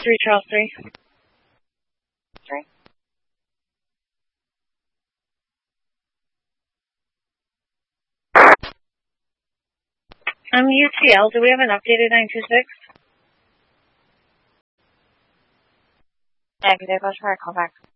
3 Charles 3. 3. UTL, do we have an updated 926? Negative, I'll try to call back.